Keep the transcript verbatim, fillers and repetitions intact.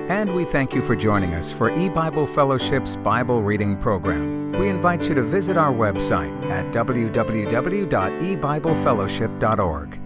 And we thank you for joining us for E-Bible Fellowship's Bible Reading Program. We invite you to visit our website at w w w dot e bible fellowship dot org.